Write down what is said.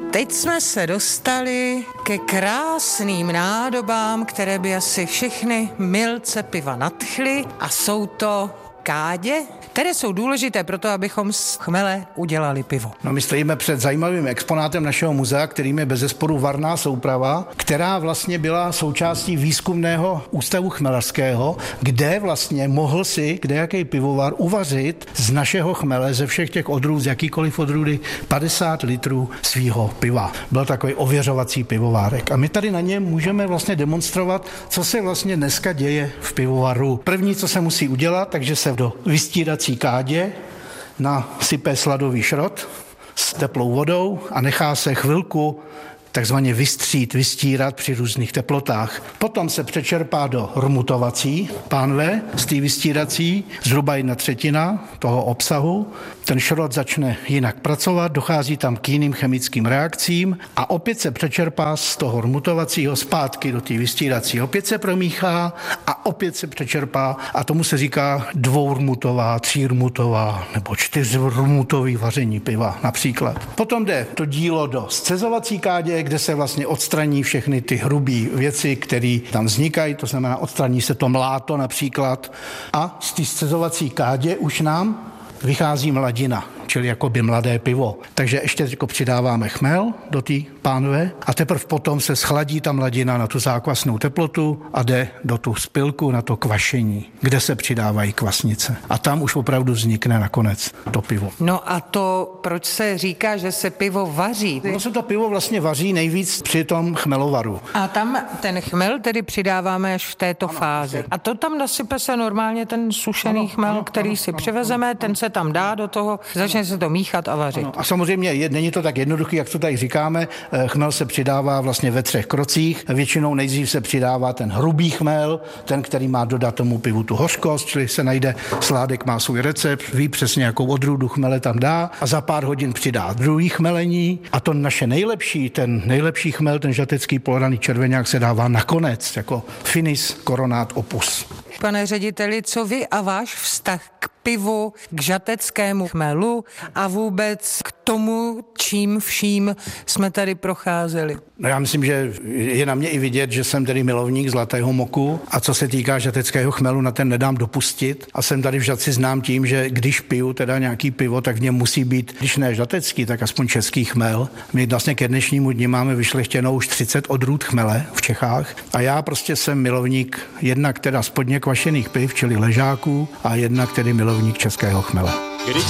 Teď jsme se dostali ke krásným nádobám, které by asi všechny milce piva nadchly, a jsou to kádě, které jsou důležité pro to, abychom z chmele udělali pivo. No, my stojíme před zajímavým exponátem našeho muzea, kterým je bezesporu varná souprava, která vlastně byla součástí výzkumného ústavu chmelařského, kde vlastně mohl si kdejaký pivovar uvařit z našeho chmele, ze všech těch odrůd, z jakýkoliv odrůdy, 50 litrů svýho piva. Byl takový ověřovací pivovárek. A my tady na něm můžeme vlastně demonstrovat, co se vlastně dneska děje v pivovaru. První, co se musí udělat, takže se do vystírací kádě nasype sladový šrot s teplou vodou a nechá se chvilku takzvaně vystřít, vystírat při různých teplotách. Potom se přečerpá do rmutovací pánve z té vystírací, zhruba 1/3 toho obsahu. Ten šrot začne jinak pracovat, dochází tam k jiným chemickým reakcím a opět se přečerpá z toho rmutovacího zpátky do té vystírací. Opět se promíchá a opět se přečerpá a tomu se říká 2rmutová, 3rmutová nebo 4rmutový vaření piva například. Potom jde to dílo do scezovací kádě, kde se vlastně odstraní všechny ty hrubé věci, které tam vznikají, to znamená odstraní se to mláto například a z té scezovací kádě už nám vychází mladina, čili jakoby mladé pivo. Takže ještě jako přidáváme chmel do té pánve a teprve potom se schladí ta mladina na tu zákvasnou teplotu a jde do tu spilku na to kvašení, kde se přidávají kvasnice. A tam už opravdu vznikne nakonec to pivo. No a to, proč se říká, že se pivo vaří? No se to pivo vlastně vaří nejvíc při tom chmelovaru. A tam ten chmel tedy přidáváme až v této fázi. A to tam nasype se normálně ten sušený chmel, který si přivezeme, ten se tam dá do toho, začne se to míchat a vařit. Ano, a samozřejmě není to tak jednoduché, jak to tady říkáme. Chmel se přidává vlastně ve 3 krocích. Většinou nejdřív se přidává ten hrubý chmel, ten, který má dodat tomu pivu tu hořkost, čili se najde sládek, má svůj recept, ví přesně, jakou odrůdu chmele tam dá a za pár hodin přidá druhý chmelení a to naše nejlepší, ten nejlepší chmel, ten žatecký poloraný červeňák se dává nakonec jako finis coronat opus. Pane řediteli, co vy a váš vztah k pivu, k žateckému chmelu a vůbec k tomu, čím vším jsme tady procházeli? No já myslím, že je na mě i vidět, že jsem tedy milovník zlatého moku a co se týká žateckého chmelu, na ten nedám dopustit a jsem tady v Žatci znám tím, že když piju teda nějaký pivo, tak v něm musí být, když ne žatecký, tak aspoň český chmel. My vlastně ke dnešnímu dni máme vyšlechtěnou už 30 odrůd chmele v Čechách a já prostě jsem milovník jednak teda spodně kvašených piv, čili ležáků a jednak tedy milovník českého chmele.